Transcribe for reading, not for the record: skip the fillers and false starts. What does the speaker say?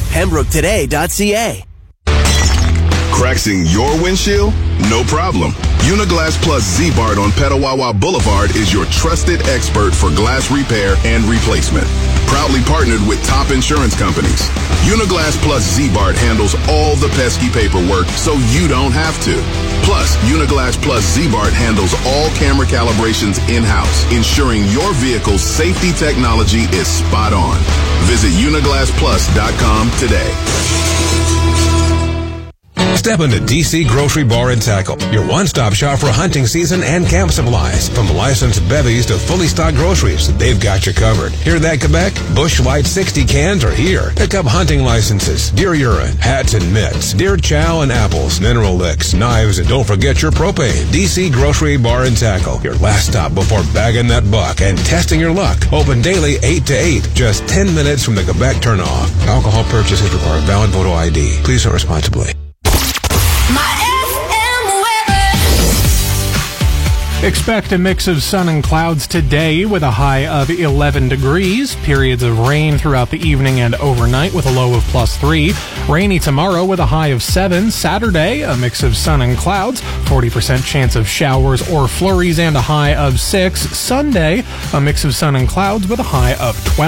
PembrokeToday.ca. Cracks in your windshield? No problem. Uniglass Plus Z-Bart on Petawawa Boulevard is your trusted expert for glass repair and replacement. Proudly partnered with top insurance companies. Uniglass Plus Z-Bart handles all the pesky paperwork so you don't have to. Plus, Uniglass Plus Z-Bart handles all camera calibrations in-house, ensuring your vehicle's safety technology is spot on. Visit uniglassplus.com today. Step into DC Grocery Bar and Tackle, your one-stop shop for hunting season and camp supplies. From licensed bevies to fully stocked groceries, they've got you covered. Hear that, Quebec? Bush Light 60 cans are here. Pick up hunting licenses, deer urine, hats and mitts, deer chow and apples, mineral licks, knives, and don't forget your propane. DC Grocery Bar and Tackle, your last stop before bagging that buck and testing your luck. Open daily 8 to 8, just 10 minutes from the Quebec turnoff. Alcohol purchases require valid photo ID. Please drink responsibly. Expect a mix of sun and clouds today with a high of 11 degrees. Periods of rain throughout the evening and overnight with a low of +3. Rainy tomorrow with a high of 7. Saturday, a mix of sun and clouds. 40% chance of showers or flurries and a high of 6. Sunday, a mix of sun and clouds with a high of 12.